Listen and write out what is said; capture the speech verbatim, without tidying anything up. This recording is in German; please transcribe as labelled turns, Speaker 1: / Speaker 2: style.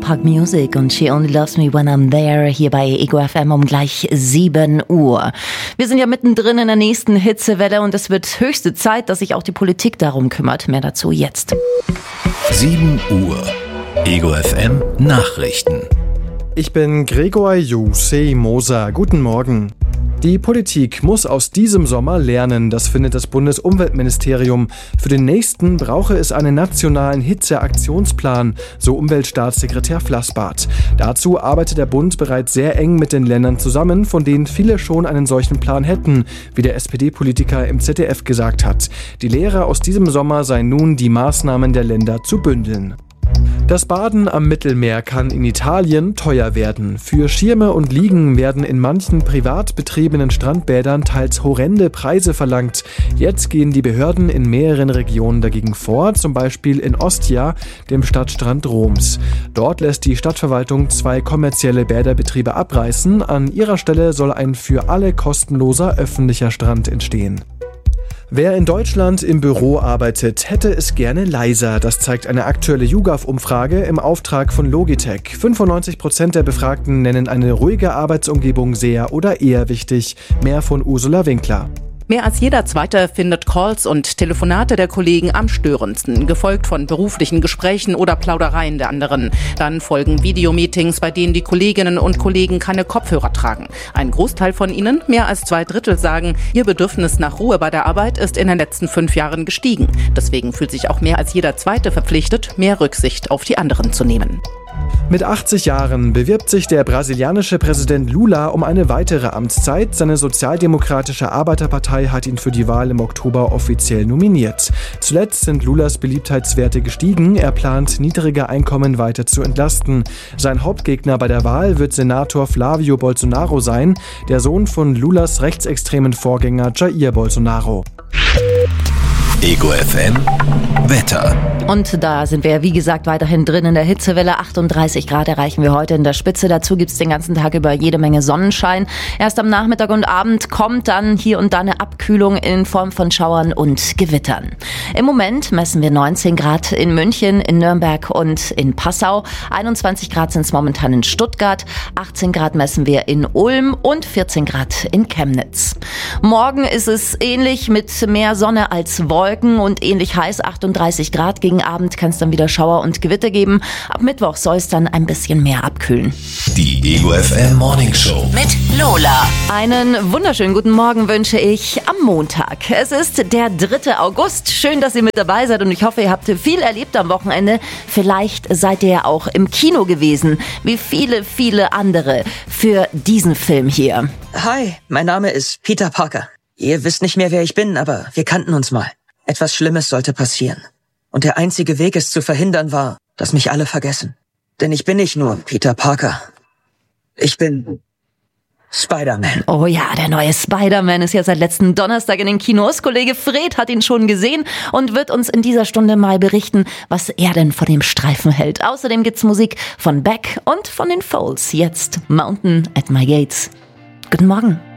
Speaker 1: Park Music und She Only Loves Me When I'm There hier bei Ego F M um gleich sieben Uhr. Wir sind ja mittendrin in der nächsten Hitzewelle und es wird höchste Zeit, dass sich auch die Politik darum kümmert. Mehr dazu jetzt.
Speaker 2: sieben Uhr. Ego F M Nachrichten.
Speaker 3: Ich bin Gregor Jusei Moser. Guten Morgen. Die Politik muss aus diesem Sommer lernen, das findet das Bundesumweltministerium. Für den nächsten brauche es einen nationalen Hitzeaktionsplan, so Umweltstaatssekretär Flassbart. Dazu arbeitet der Bund bereits sehr eng mit den Ländern zusammen, von denen viele schon einen solchen Plan hätten, wie der S P D-Politiker im Z D F gesagt hat. Die Lehre aus diesem Sommer sei nun, die Maßnahmen der Länder zu bündeln. Das Baden am Mittelmeer kann in Italien teuer werden. Für Schirme und Liegen werden in manchen privat betriebenen Strandbädern teils horrende Preise verlangt. Jetzt gehen die Behörden in mehreren Regionen dagegen vor, zum Beispiel in Ostia, dem Stadtstrand Roms. Dort lässt die Stadtverwaltung zwei kommerzielle Bäderbetriebe abreißen. An ihrer Stelle soll ein für alle kostenloser öffentlicher Strand entstehen. Wer in Deutschland im Büro arbeitet, hätte es gerne leiser. Das zeigt eine aktuelle YouGov-Umfrage im Auftrag von Logitech. fünfundneunzig Prozent der Befragten nennen eine ruhige Arbeitsumgebung sehr oder eher wichtig. Mehr von Ursula Winkler.
Speaker 4: Mehr als jeder Zweite findet Calls und Telefonate der Kollegen am störendsten, gefolgt von beruflichen Gesprächen oder Plaudereien der anderen. Dann folgen Videomeetings, bei denen die Kolleginnen und Kollegen keine Kopfhörer tragen. Ein Großteil von ihnen, mehr als zwei Drittel, sagen, ihr Bedürfnis nach Ruhe bei der Arbeit ist in den letzten fünf Jahren gestiegen. Deswegen fühlt sich auch mehr als jeder Zweite verpflichtet, mehr Rücksicht auf die anderen zu nehmen.
Speaker 3: Mit achtzig Jahren bewirbt sich der brasilianische Präsident Lula um eine weitere Amtszeit. Seine sozialdemokratische Arbeiterpartei hat ihn für die Wahl im Oktober offiziell nominiert. Zuletzt sind Lulas Beliebtheitswerte gestiegen. Er plant, niedrige Einkommen weiter zu entlasten. Sein Hauptgegner bei der Wahl wird Senator Flávio Bolsonaro sein, der Sohn von Lulas rechtsextremen Vorgänger Jair Bolsonaro.
Speaker 2: Ego F M Wetter.
Speaker 1: Und da sind wir, wie gesagt, weiterhin drin in der Hitzewelle. achtunddreißig Grad erreichen wir heute in der Spitze. Dazu gibt's den ganzen Tag über jede Menge Sonnenschein. Erst am Nachmittag und Abend kommt dann hier und da eine Abkühlung in Form von Schauern und Gewittern. Im Moment messen wir neunzehn Grad in München, in Nürnberg und in Passau. einundzwanzig Grad sind es momentan in Stuttgart. achtzehn Grad messen wir in Ulm und vierzehn Grad in Chemnitz. Morgen ist es ähnlich mit mehr Sonne als Wolken und ähnlich heiß, achtunddreißig Grad. Gegen Abend kann es dann wieder Schauer und Gewitter geben. Ab Mittwoch soll es dann ein bisschen mehr abkühlen.
Speaker 2: Die Ego F M Morning Show
Speaker 1: mit Lola. Einen wunderschönen guten Morgen wünsche ich am Montag. Es ist der dritte August. Schön, dass ihr mit dabei seid und ich hoffe, ihr habt viel erlebt am Wochenende. Vielleicht seid ihr ja auch im Kino gewesen, wie viele, viele andere, für diesen Film hier.
Speaker 5: Hi, mein Name ist Peter Parker. Ihr wisst nicht mehr, wer ich bin, aber wir kannten uns mal. Etwas Schlimmes sollte passieren. Und der einzige Weg, es zu verhindern, war, dass mich alle vergessen. Denn ich bin nicht nur Peter Parker. Ich bin Spider-Man.
Speaker 1: Oh ja, der neue Spider-Man ist ja seit letzten Donnerstag in den Kinos. Kollege Fred hat ihn schon gesehen und wird uns in dieser Stunde mal berichten, was er denn von dem Streifen hält. Außerdem gibt's Musik von Beck und von den Foles. Jetzt Mountain at My Gates. Guten Morgen.